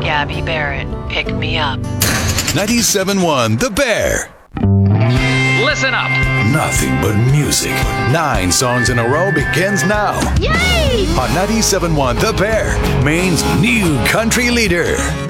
Gabby Barrett, Pick Me Up. 97.1 The Bear. Listen up. Nothing but music. 9 songs in a row begins now. Yay! On 97.1 The Bear, Maine's new country leader.